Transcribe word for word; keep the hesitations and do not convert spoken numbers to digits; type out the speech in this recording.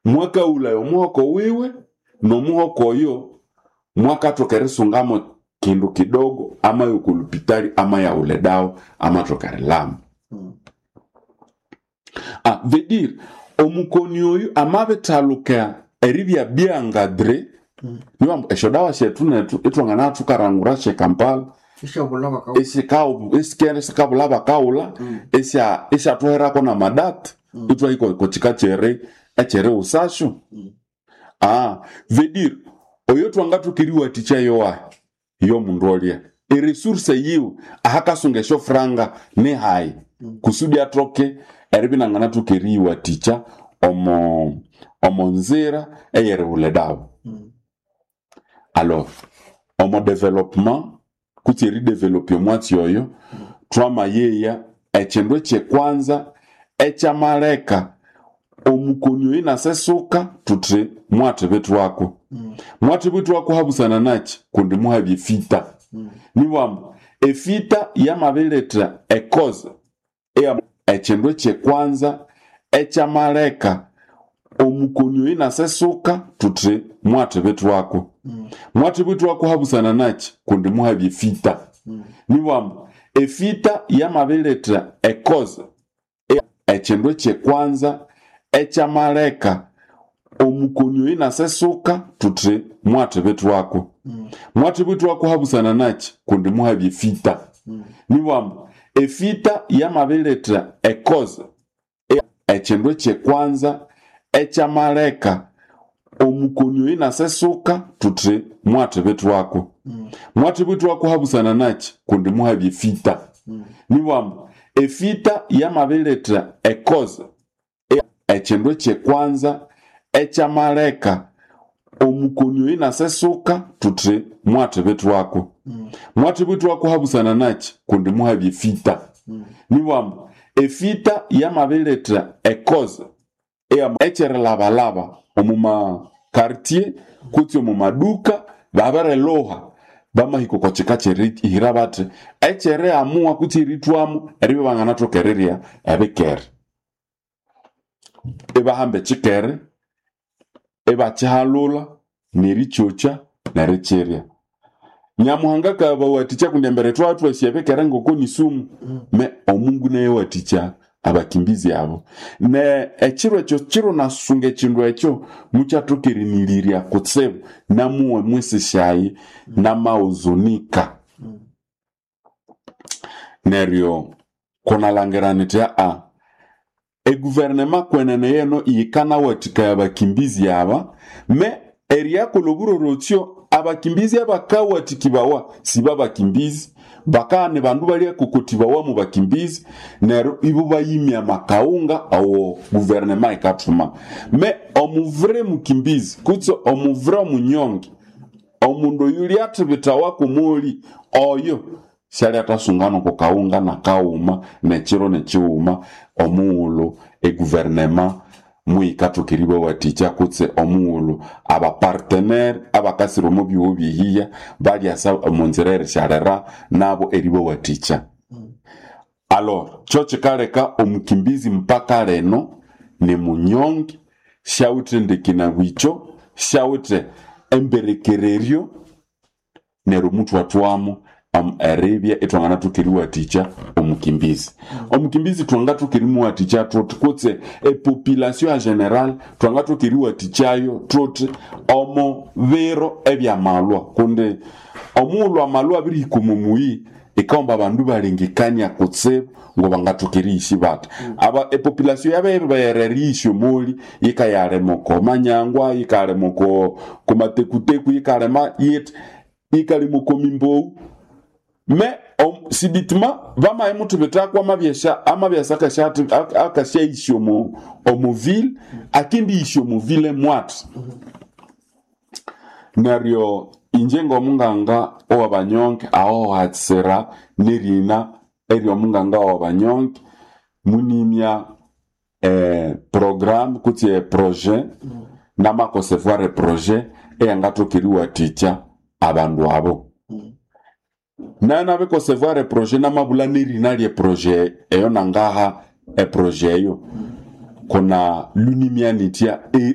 mwaka ula yo mwoko wiwe no mwoko yo mwaka tokere sungamo kindu kidogo ama yukulupitari ama ya uledao ama tokere lamu. Mm. Ah, vedir omukoni oyu amabe talukea eribya byangadre. Mm. Niwa eshodawa shetune itwangana tukarangura she Kampala. Isha bulaba kaula. Isi kau iskere sika bulaba kaula. Mm. Isha isha tuwera kona madat. Mm. Itwa hiko kochika chere echere usasho. Mm. Ah, vedir oyo twangatu kiriwa ticha yoa yo mundolia e resource yiu ahaka sungesho franga ne hai. Mm. Kusudi atroke eribina ngana tukiriwa ticha omo omo nzira eyere uledao. Mm. Alors omo development kutiri development yoyo. Mm. Twama yeya echendwe che kwanza echa mareka omukonyo ina sesuka tutre mwate betu wako. Mm. Mwate betu wako habusana nachi kundi muhabye fita. Mm. Niwamu efita ya mabeletra ekoza ea echendwe che kwanza echa mareka omukonyo ina sesuka tutre mwate betu wako. Mm. Mwate betu wako habusana nachi kundi muhabye fita. Mm. Niwamu efita ya mabeletra ekoza ea echendwe che kwanza echa mareka omukonyo ina sesuka tutre mwate betu wako. Mm. Mwate betu wako habusana nachi kundi muhabye fita. Mm. Niwamu efita ya mabeletra ekoza ea echendwe che kwanza echa mareka omukonyo ina sesuka tutre mwate betu wako. Mm. Mwate betu wako habusana nachi kundi muhabye fita. Mm. Niwamu efita ya mabeletra ekoza ea echendwe che kwanza echa mareka omukonyo ina sesuka tutre mwate betu wako. Mm. Mwate betu wako habusana nachi kundi muhabye fita. Mm. Niwamu efita ya mabeletra ekoza ea echere laba laba omuma quartier kuti omuma duka babere loha bama hiko kochika cheri hirabate echere amua kuti ritwamu eribe bangana tokereria ebekere eba hambe chikere eba chahalula nirichocha na recheria nyamuhanga kaba waticha kundembere twatu wasiebekere ngoko ni sumu. Mm. Me omungu naye waticha abakimbizi abo ne echiro echo chiro nasunge chindu echo mucha tokiriniliria kutsebu namuwe mwese shayi. Mm. Na mauzunika. Mm. Nerio kona langeranitea a e guvernema kwenene yeno yikana watika yabakimbizi yaba me eria koloburo rotio abakimbizi abaka watikibawa siba bakimbizi bakane bandu bali kukotibawa mu bakimbizi nero ibo bayimya makaunga awo guvernema ikatuma me omuvre mukimbizi kutso omuvre munyongi omundo yuli atibitawa kumuli oyo shali atasungano ko kaunga na kauma nechiro nechiuma omuulo e guvernema muikato kiribo waticha kutse omuulo aba partenaire aba kasiro mobi obi hiya bali asa monzerere sharera nabo eribo waticha. Mm. Alors choche kareka omukimbizi mpaka reno ne munyongi shautre ndekina wicho shautre emberekererio nero mutu watwamo am Arabia etwangana tukiriwa ticha omukimbizi. Mm. Omukimbizi twanga tukiriwa ticha trot kotse e population en general twanga tukiriwa tichayo trot omo vero ebya malwa kunde omulwa malwa biri kumumuyi ekomba bandu balengekanya kotse ngo bangatukirishi bata. Mm. Aba e population yabe bayererisho moli yikayare moko manyangwa yikare moko kumatekuteku yikare ma yet yikare moko mimbo me om sibitima vama emutu betakwa mabyesha amabyasa kashatu akasha isho mu omuville akindi isho mu ville mwat. Nario injengo munganga owabanyonke aho hatsera nirina erio munganga owabanyonke munimya eh programme kuti projet. Mm. Nama concevoir projet e angato kiriwa ticha abandu abo. Mm. Nana be concevoir projet nama bulaniri nali projet eyo nangaha e projet yo. Mm. Kona lunimianitia e